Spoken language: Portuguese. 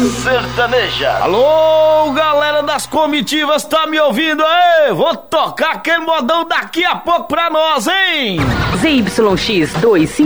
Sertaneja. Alô, galera das comitivas, tá me ouvindo aí? Vou tocar aquele modão daqui a pouco pra nós, hein? ZYX 25